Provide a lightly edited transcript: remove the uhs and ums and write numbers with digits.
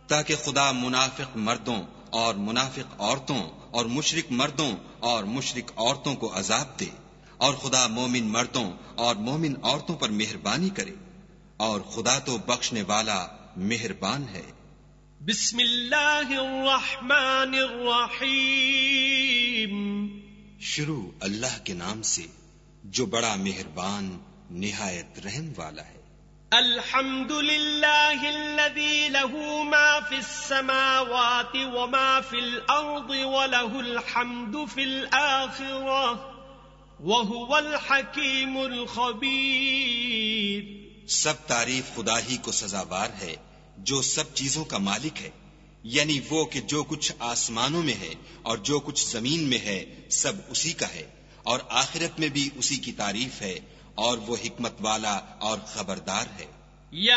ताकि खुदा मुनाफिक मर्दों और मुनाफिक औरतों और मुशरिक मर्दों और मुशरिक औरतों को अजाब दे, और खुदा मोमिन मर्दों और मोमिन औरतों पर मेहरबानी करे, और खुदा तो बख्शने वाला मेहरबान है। बिस्मिल्लाहिर्रहमानिर्रहीम। शुरू अल्लाह के नाम से जो बड़ा मेहरबान निहायत रहम वाला है। अल्हम्दुलिल्लाहिल्लज़ी लहू मा फिस्समावाति व मा फिल अर्दि व लहुल हम्दु फिल आखिरह व हुवल हकीमुल खबीर। सब तारीफ खुदा ही को सजावार है जो सब चीजों का मालिक है, यानी वो कि जो कुछ आसमानों में है और जो कुछ जमीन में है सब उसी का है, और आखिरत में भी उसी की तारीफ है, और वो हिकमत वाला और खबरदार है।